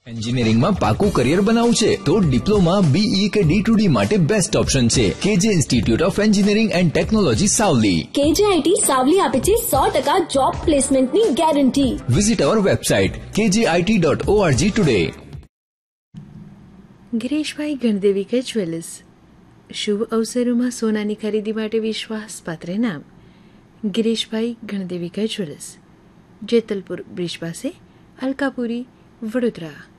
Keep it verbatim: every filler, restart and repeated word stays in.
એન્જિનિયરિંગમાં પાકું કરિયર બનાવવું છે તો ડિપ્લોમા બીઈ કે ડી ટુ ડી માટે બેસ્ટ ઓપ્શન છે કેજે institute of engineering and technology Savli. કેજે આઈટી સાવલી આપે છે સો ટકા જોબ પ્લેસમેન્ટની ગેરંટી. વિઝિટ અવર વેબસાઇટ કેજે IT dot ORG today. Girishbhai Gandevi jewellers, શુભ અવસરોમાં સોનાની ખરીદી માટે વિશ્વાસપાત્ર નામ. ગિરીશભાઈ ગણદેવી જ્વેલર્સ, જેતલપુર બ્રિજ પાસે, અલકાપુરી, વડોદરા.